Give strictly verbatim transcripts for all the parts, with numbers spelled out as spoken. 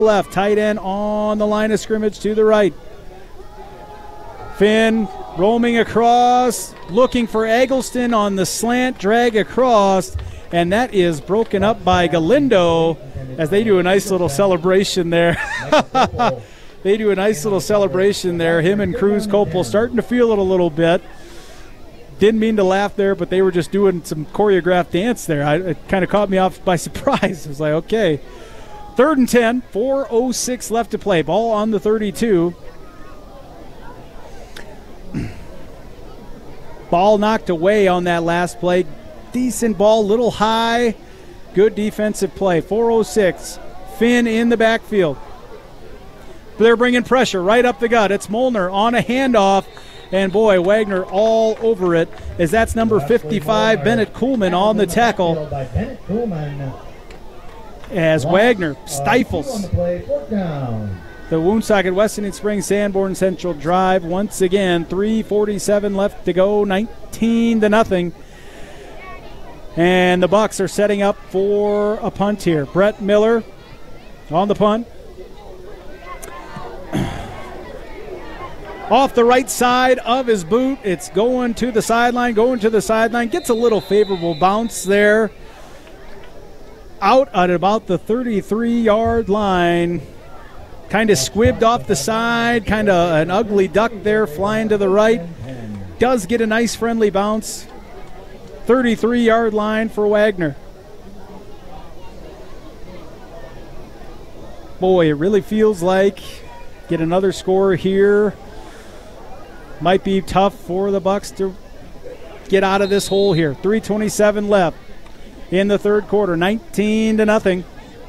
left, tight end on the line of scrimmage to the right. Finn roaming across, looking for Eggleston on the slant, drag across, and that is broken up by Galindo as they do a nice little celebration there. They do a nice little celebration there. Him and Cruz Copel starting to feel it a little bit. Didn't mean to laugh there, but they were just doing some choreographed dance there. I, it kind of caught me off by surprise. I was like, okay. Third and ten, four oh six left to play. Ball on the thirty-two. Ball knocked away on that last play. Decent ball, little high. Good defensive play. four oh six. Finn in the backfield. They're bringing pressure right up the gut. It's Molnar on a handoff. And, boy, Wagner all over it as that's number fifty-five, Bennett Kuhlman, on the tackle. As Wagner stifles the Woonsocket West Indian Springs Sanborn Central drive once again. three forty-seven left to go, nineteen to nothing. And the Bucks are setting up for a punt here. Brett Miller on the punt. Off the right side of his boot. It's going to the sideline, going to the sideline. Gets a little favorable bounce there. Out at about the thirty-three-yard line. Kind of squibbed off the side. Kind of an ugly duck there flying to the right. Does get a nice friendly bounce. thirty-three-yard line for Wagner. Boy, it really feels like get another score here. Might be tough for the Bucks to get out of this hole here. three twenty-seven left in the third quarter, nineteen to nothing.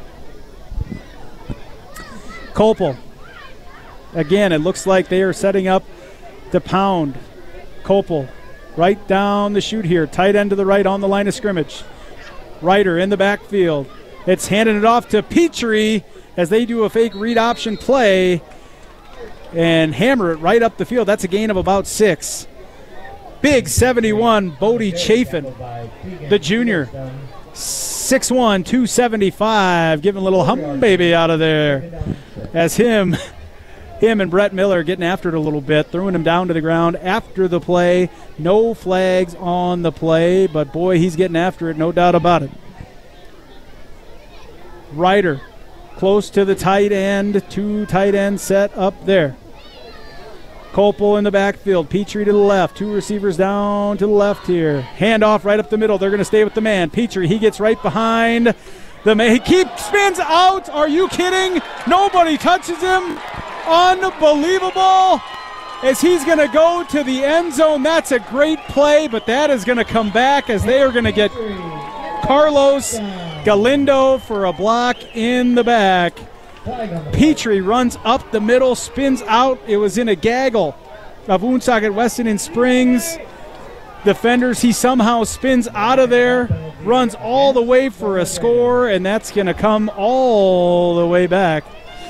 Copel. Again, it looks like they are setting up to pound. Copel right down the chute here. Tight end to the right on the line of scrimmage. Ryder in the backfield. It's handing it off to Petrie as they do a fake read option play and hammer it right up the field. That's a gain of about six. Big seventy-one, Bodie Chafin, the junior. six one, two seventy-five, giving a little hum baby out of there. As him, him and Brett Miller getting after it a little bit, throwing him down to the ground after the play. No flags on the play, but boy, he's getting after it, no doubt about it. Ryder close to the tight end, two tight end set up there. Copel in the backfield, Petrie to the left, two receivers down to the left here. Handoff right up the middle, they're going to stay with the man. Petrie, he gets right behind the man. He keeps, spins out, are you kidding? Nobody touches him. Unbelievable. As he's going to go to the end zone. That's a great play, but that is going to come back as they are going to get Carlos Galindo for a block in the back. Petrie runs up the middle, spins out. It was in a gaggle of Woonsocket West Indian Springs defenders. He somehow spins out of there, runs all the way for a score, and that's going to come all the way back.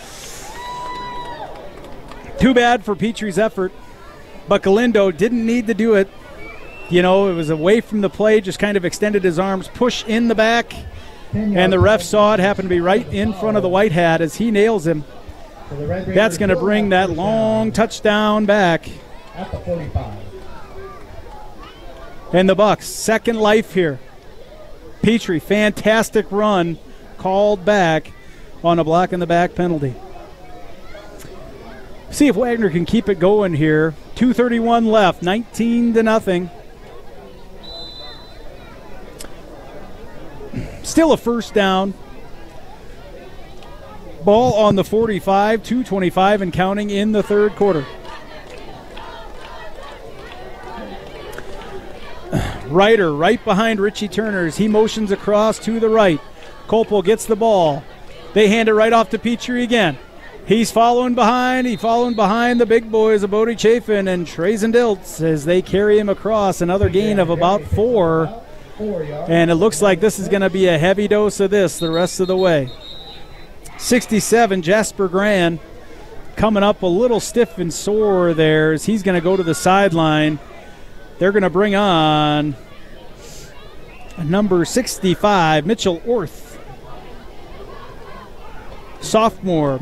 Too bad for Petrie's effort, but Galindo didn't need to do it. You know, it was away from the play, just kind of extended his arms, push in the back. And the ref saw it, happened to be right in front of the white hat as he nails him. That's going to bring that long touchdown back. And the Bucks, second life here. Petrie, fantastic run, called back on a block in the back penalty. See if Wagner can keep it going here. two thirty-one left, nineteen to nothing. Still a first down. Ball on the forty-five, two twenty-five and counting in the third quarter. Ryder right behind Richie Turner as he motions across to the right. Copel gets the ball. They hand it right off to Petrie again. He's following behind. He's following behind the big boys of Bodie Chafin and Trazen Diltz as they carry him across. Another gain of about four. And it looks like this is going to be a heavy dose of this the rest of the way. sixty-seven, Jasper Grand coming up a little stiff and sore there as he's going to go to the sideline. They're going to bring on number sixty-five, Mitchell Orth. sophomore